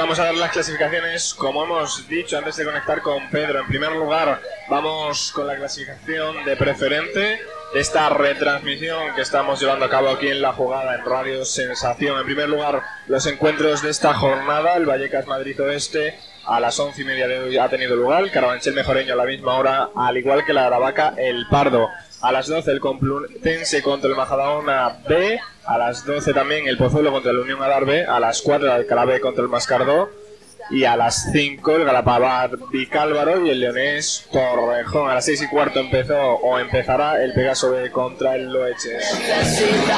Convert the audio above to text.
vamos a dar las clasificaciones, como hemos dicho antes de conectar con Pedro. En primer lugar, vamos con la clasificación de preferente de esta retransmisión que estamos llevando a cabo aquí en La Jugada, en Radio Sensación. En primer lugar, los encuentros de esta jornada. El Vallecas Madrid Oeste a las 11:30 de hoy ha tenido lugar. El Carabanchel Mejoreño a la misma hora, al igual que la Aravaca El Pardo. A las 12 el Complutense contra el Majadahonda B. A las 12 también el Pozuelo contra el Unión Adar B. A las 4 el Alcalá B contra el Mascardó. Y a las 5 el Galapagar Vicálvaro y el Leonés Torrejón. A las 6:15 empezará el Pegaso B contra el Loeches.